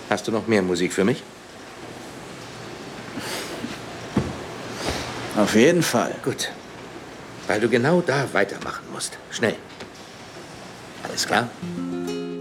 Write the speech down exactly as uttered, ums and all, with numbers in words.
Hast du noch mehr Musik für mich? Auf jeden Fall. Gut. Weil du genau da weitermachen musst. Schnell. Alles klar?